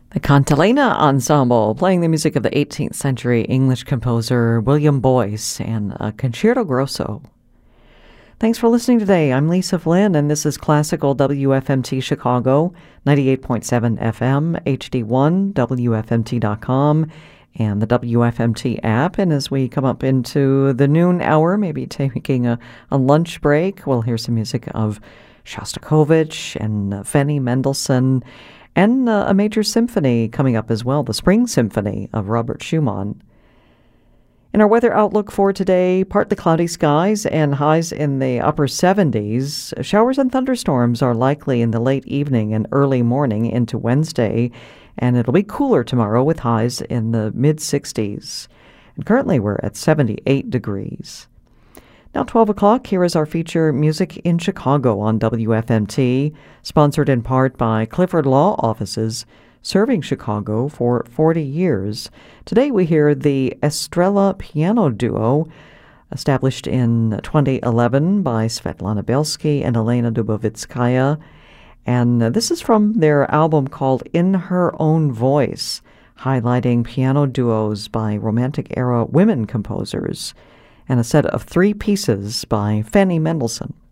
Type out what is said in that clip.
The Cantilena Ensemble, playing the music of the 18th century English composer William Boyce and a Concerto Grosso. Thanks for listening today. I'm Lisa Flynn, and this is Classical WFMT Chicago, 98.7 FM, HD1, WFMT.com, and the WFMT app. And as we come up into the noon hour, maybe taking a lunch break, we'll hear some music of Shostakovich and Feni Mendelssohn, and a major symphony coming up as well, the Spring Symphony of Robert Schumann. In our weather outlook for today, partly cloudy skies and highs in the upper 70s. Showers and thunderstorms are likely in the late evening and early morning into Wednesday, and it'll be cooler tomorrow with highs in the mid-60s. And currently we're at 78 degrees. Now 12 o'clock, here is our feature Music in Chicago on WFMT, sponsored in part by Clifford Law Offices, serving Chicago for 40 years. Today we hear the Estrella Piano Duo, established in 2011 by Svetlana Belsky and Elena Dubovitskaya. And this is from their album called In Her Own Voice, highlighting piano duos by Romantic-era women composers, and a set of 3 pieces by Feni Mendelssohn.